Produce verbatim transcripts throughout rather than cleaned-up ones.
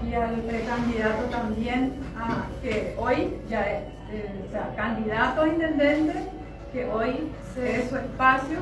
y al precandidato también, a, que hoy ya es eh, o sea, candidato a intendente, que hoy se dé su espacio,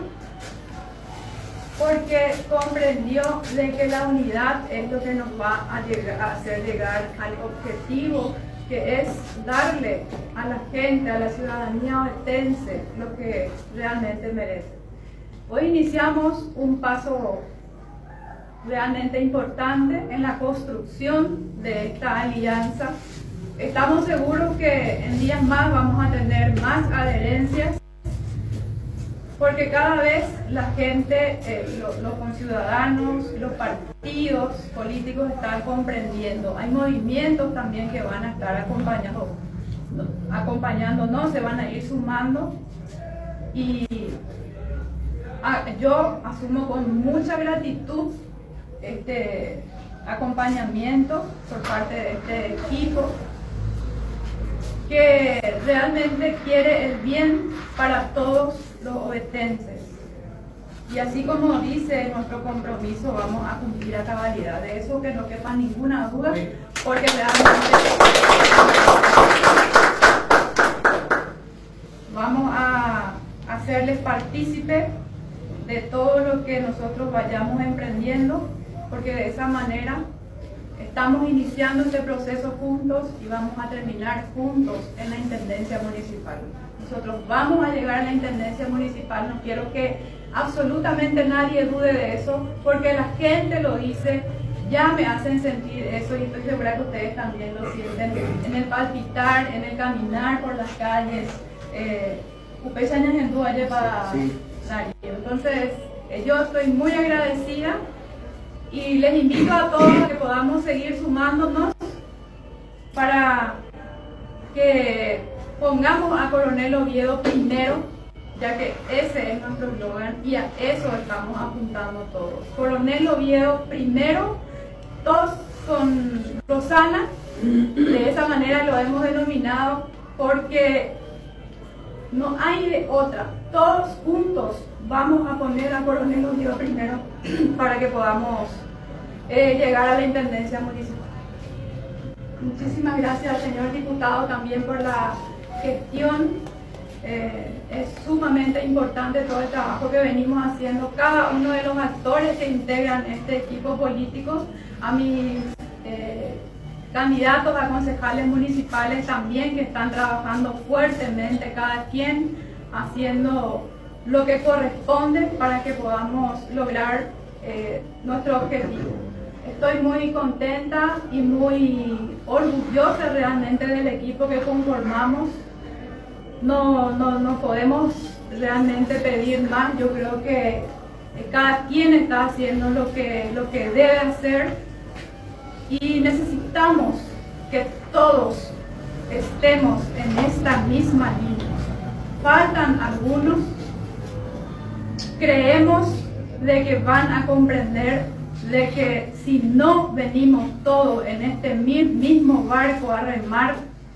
porque comprendió de que la unidad es lo que nos va a, llegar, a hacer llegar al objetivo, que es darle a la gente, a la ciudadanía ovetense, lo que realmente merece. Hoy iniciamos un paso realmente importante en la construcción de esta alianza. Estamos seguros que en días más vamos a tener más adherencias, porque cada vez la gente, eh, los, los conciudadanos, los partidos políticos están comprendiendo. Hay movimientos también que van a estar acompañando, acompañándonos, se van a ir sumando, y a, yo asumo con mucha gratitud este acompañamiento por parte de este equipo que realmente quiere el bien para todos los ovetenses, y así como dice nuestro compromiso, vamos a cumplir a cabalidad de eso, que no quepa ninguna duda, porque realmente vamos a hacerles partícipe de todo lo que nosotros vayamos emprendiendo, porque de esa manera estamos iniciando este proceso juntos y vamos a terminar juntos en la Intendencia Municipal. Nosotros vamos a llegar a la Intendencia Municipal, no quiero que absolutamente nadie dude de eso, porque la gente lo dice, ya me hacen sentir eso, y estoy segura que ustedes también lo sienten, en el palpitar, en el caminar por las calles. Eh, entonces, yo estoy muy agradecida y les invito a todos a que podamos seguir sumándonos para que pongamos a Coronel Oviedo primero, ya que ese es nuestro eslogan y a eso estamos apuntando todos. Coronel Oviedo primero, todos con Rosana, de esa manera lo hemos denominado, porque no hay de otra. Todos juntos vamos a poner a Coronel Oviedo primero para que podamos eh, llegar a la Intendencia Municipal. Muchísimas gracias al señor diputado también por la gestión. Eh, es sumamente importante todo el trabajo que venimos haciendo cada uno de los actores que integran este equipo político, a mis eh, candidatos a concejales municipales también, que están trabajando fuertemente, cada quien haciendo lo que corresponde para que podamos lograr eh, nuestro objetivo. Estoy muy contenta y muy orgullosa realmente del equipo que conformamos. No, no, no podemos realmente pedir más. Yo creo que cada quien está haciendo lo que, lo que debe hacer, y necesitamos que todos estemos en esta misma línea. Faltan algunos, creemos de que van a comprender de que si no venimos todos en este mismo barco a remar,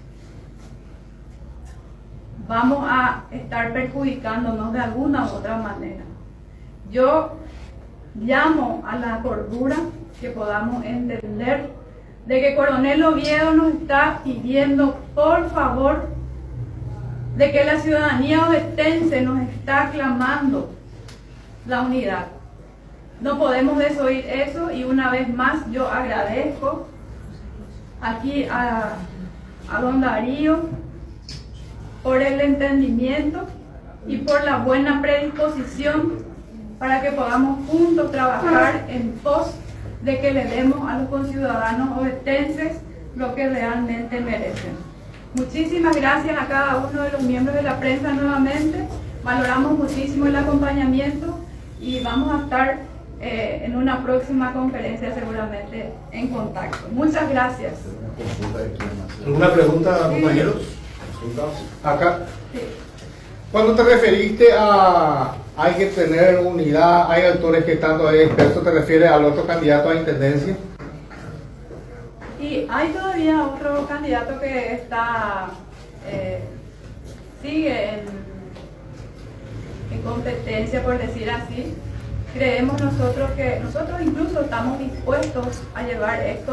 vamos a estar perjudicándonos de alguna u otra manera. Yo llamo a la cordura, que podamos entender de que Coronel Oviedo nos está pidiendo, por favor, de que la ciudadanía ovetense nos está clamando la unidad. No podemos desoír eso, y una vez más yo agradezco aquí a, a don Darío por el entendimiento y por la buena predisposición para que podamos juntos trabajar en pos de que le demos a los conciudadanos ovetenses lo que realmente merecen. Muchísimas gracias a cada uno de los miembros de la prensa nuevamente. Valoramos muchísimo el acompañamiento y vamos a estar eh, en una próxima conferencia seguramente en contacto. Muchas gracias. ¿Alguna pregunta, compañeros? Acá. Sí. Cuando te referiste a hay que tener unidad, hay actores que están todavía expertos, ¿te refieres al otro candidato a intendencia? Y hay todavía otro candidato que está eh, sigue en, en competencia, por decir así. Creemos nosotros que nosotros incluso estamos dispuestos a llevar esto